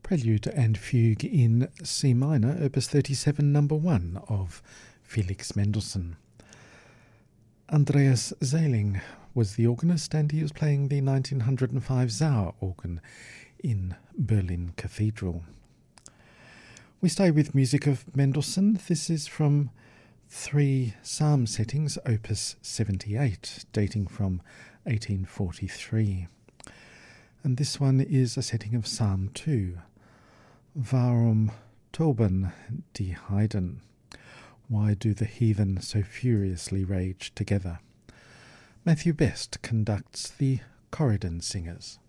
Prelude and Fugue in C minor, Opus 37, number 1 of Felix Mendelssohn. Andreas Zähling was the organist, and he was playing the 1905 Sauer organ in Berlin Cathedral. We stay with music of Mendelssohn. This is from 3 psalm settings, Opus 78, dating from 1843. And this one is a setting of Psalm 2. Warum toben die Heiden? Why do the heathen so furiously rage together? Matthew Best conducts the Corydon Singers.